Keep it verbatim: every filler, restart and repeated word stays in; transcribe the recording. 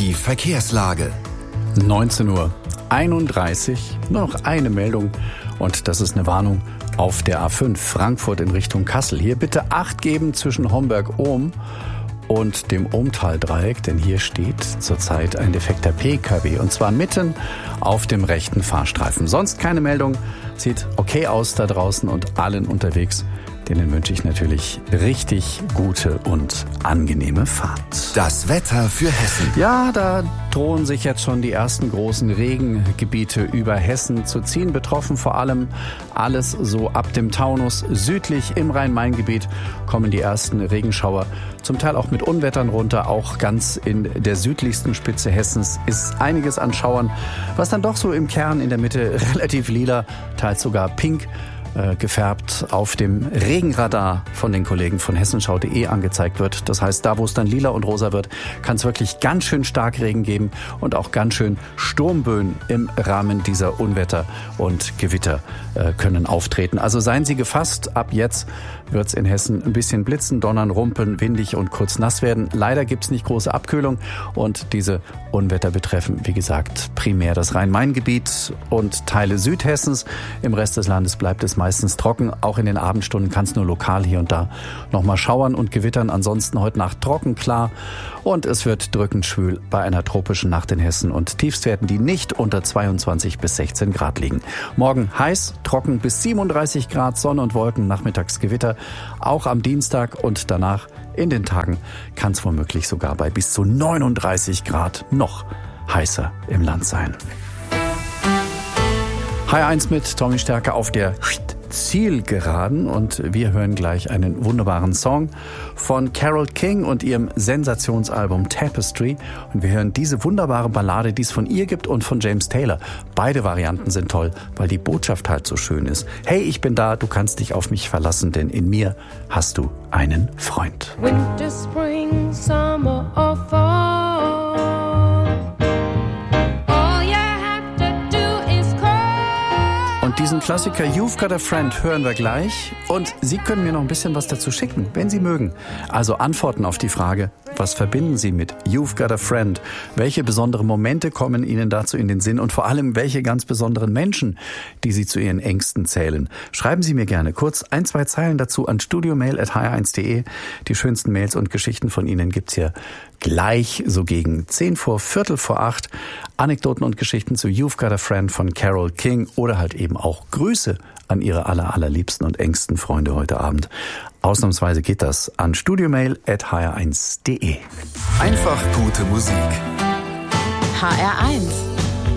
Die Verkehrslage. neunzehn Uhr einunddreißig, nur noch eine Meldung und das ist eine Warnung auf der A fünf Frankfurt in Richtung Kassel. Hier bitte Acht geben zwischen Homberg-Ohm und dem Ohmtal-Dreieck, denn hier steht zurzeit ein defekter P K W und zwar mitten auf dem rechten Fahrstreifen. Sonst keine Meldung, sieht okay aus da draußen und allen unterwegs. Denen wünsche ich natürlich richtig gute und angenehme Fahrt. Das Wetter für Hessen. Ja, da drohen sich jetzt schon die ersten großen Regengebiete über Hessen zu ziehen. Betroffen vor allem alles so ab dem Taunus. Südlich im Rhein-Main-Gebiet kommen die ersten Regenschauer. Zum Teil auch mit Unwettern runter. Auch ganz in der südlichsten Spitze Hessens ist einiges an Schauern, was dann doch so im Kern in der Mitte relativ lila, teils sogar pink gefärbt auf dem Regenradar von den Kollegen von hessenschau punkt de angezeigt wird. Das heißt, da wo es dann lila und rosa wird, kann es wirklich ganz schön stark Regen geben und auch ganz schön Sturmböen im Rahmen dieser Unwetter und Gewitter äh, können auftreten. Also seien Sie gefasst, ab jetzt wird es in Hessen ein bisschen blitzen, donnern, rumpeln, windig und kurz nass werden. Leider gibt es nicht große Abkühlung und diese Unwetter betreffen, wie gesagt, primär das Rhein-Main-Gebiet und Teile Südhessens. Im Rest des Landes bleibt es meistens trocken. Auch in den Abendstunden kann es nur lokal hier und da nochmal schauern und gewittern. Ansonsten heute Nacht trocken, klar. Und es wird drückend schwül bei einer tropischen Nacht in Hessen und Tiefstwerten, die nicht unter zweiundzwanzig bis sechzehn Grad liegen. Morgen heiß, trocken bis siebenunddreißig Grad, Sonne und Wolken, nachmittags Gewitter. Auch am Dienstag und danach in den Tagen kann es womöglich sogar bei bis zu neununddreißig Grad noch heißer im Land sein. H eins mit Tommy Stärke auf der Zielgeraden und wir hören gleich einen wunderbaren Song von Carole King und ihrem Sensationsalbum Tapestry und wir hören diese wunderbare Ballade, die es von ihr gibt und von James Taylor. Beide Varianten sind toll, weil die Botschaft halt so schön ist. Hey, ich bin da, du kannst dich auf mich verlassen, denn in mir hast du einen Freund. Winter, Spring, Summer or Fall. Und diesen Klassiker You've Got a Friend hören wir gleich. Und Sie können mir noch ein bisschen was dazu schicken, wenn Sie mögen. Also Antworten auf die Frage, was verbinden Sie mit You've Got a Friend? Welche besonderen Momente kommen Ihnen dazu in den Sinn? Und vor allem, welche ganz besonderen Menschen, die Sie zu Ihren Ängsten zählen? Schreiben Sie mir gerne kurz ein, zwei Zeilen dazu an studiomail at h r eins punkt de. Die schönsten Mails und Geschichten von Ihnen gibt's hier gleich so gegen zehn vor Viertel vor acht. Anekdoten und Geschichten zu You've Got a Friend von Carole King oder halt eben auch Grüße an Ihre aller, allerliebsten und engsten Freunde heute Abend. Ausnahmsweise geht das an studiomail at h r eins punkt de. Einfach gute Musik. H R eins